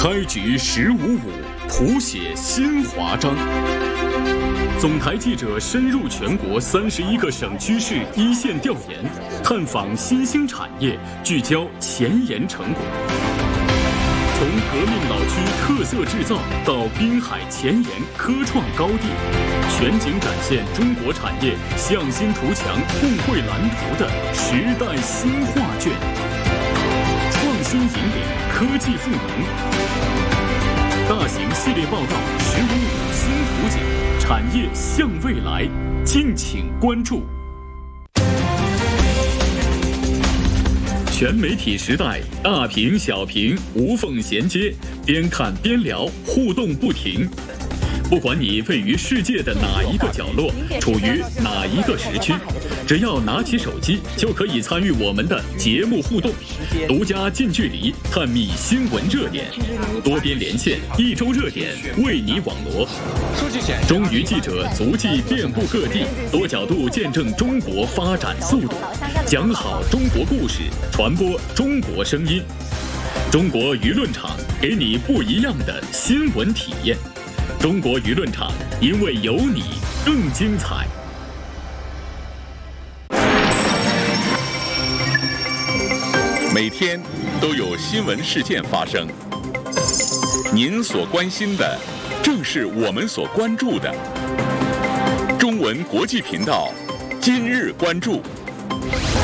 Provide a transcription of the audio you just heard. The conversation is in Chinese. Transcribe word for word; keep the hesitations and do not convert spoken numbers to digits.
开局十五五，谱写新华章。总台记者深入全国三十一个省区市一线调研，探访新兴产业，聚焦前沿成果。从革命老区特色制造到滨海前沿科创高地，全景展现中国产业向心图强、互惠蓝图的时代新画卷。创新引领，科技赋能。大型系列报道《十五五新图景》，产业向未来，敬请关注。全媒体时代，大屏小屏无缝衔接，边看边聊，互动不停。不管你位于世界的哪一个角落，处于哪一个时区，只要拿起手机，就可以参与我们的节目互动，独家近距离探秘新闻热点，多边连线，一周热点为你网罗。中娱记者足迹遍布各地，多角度见证中国发展速度，讲好中国故事，传播中国声音。中国舆论场给你不一样的新闻体验。中国舆论场，因为有你更精彩。 每天都有新闻事件发生，您所关心的正是我们所关注的。中文国际频道今日关注。